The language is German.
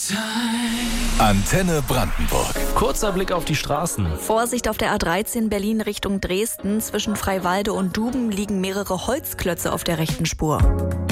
Antenne Brandenburg. Kurzer Blick auf die Straßen. Vorsicht auf der A13 Berlin Richtung Dresden. Zwischen Freiwalde und Duben liegen mehrere Holzklötze auf der rechten Spur.